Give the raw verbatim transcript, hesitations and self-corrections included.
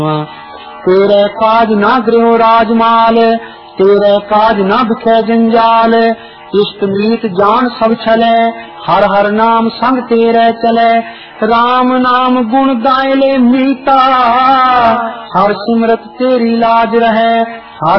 तेरे काज ना गृह राजमाल, तेरे काज न बिखे जंजाल। इष्ट मीत जान सब छले, हर हर नाम संग तेरे चले। राम नाम गुण गाय ले मीता, हर सिमरत तेरी लाज रहे।